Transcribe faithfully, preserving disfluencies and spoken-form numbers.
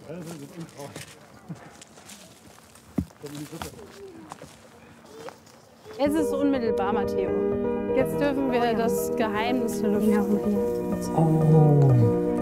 Jetzt ist es unmittelbar, Matteo. Jetzt dürfen wir das Geheimnis lüften. Oh.